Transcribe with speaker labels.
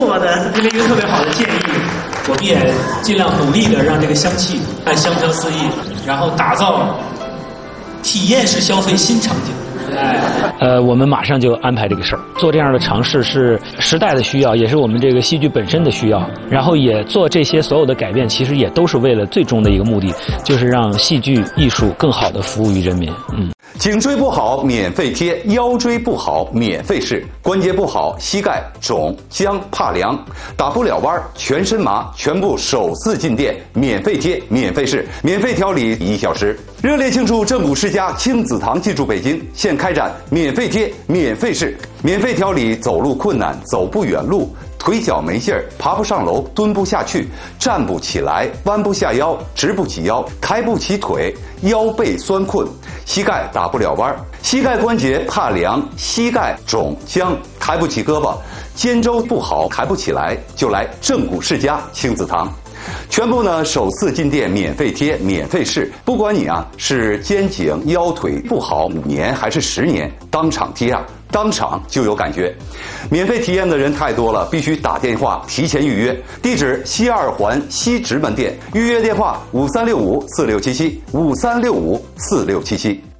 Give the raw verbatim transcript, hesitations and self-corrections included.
Speaker 1: 我的给了一个特别好的建议，我们也尽量努力的让这个香气爱香飘四溢，然后打造体验式消费新场景。
Speaker 2: 呃，我们马上就安排这个事儿，做这样的尝试是时代的需要，也是我们这个戏剧本身的需要。然后也做这些所有的改变，其实也都是为了最终的一个目的，就是让戏剧艺术更好的服务于人民。嗯。
Speaker 3: 颈椎不好免费贴，腰椎不好免费试，关节不好膝盖肿僵怕凉，打不了弯全身麻，全部首次进店免费贴免费试，免费调理一小时。热烈庆祝正骨世家亲子堂进驻北京，现开展免费贴免费试，免费调理走路困难走不远路，腿脚没劲儿，爬不上楼，蹲不下去，站不起来，弯不下腰，直不起腰，抬不起腿，腰背酸困，膝盖打不了弯，膝盖关节怕凉，膝盖肿僵，抬不起胳膊，肩周不好，抬不起来，就来正骨世家亲子堂。全部呢首次进店免费贴免费试，不管你啊是肩颈腰腿不好五年还是十年，当场贴啊当场就有感觉。免费体验的人太多了，必须打电话提前预约。地址西二环西直门店，预约电话五三六五四六七七五三六五四六七七。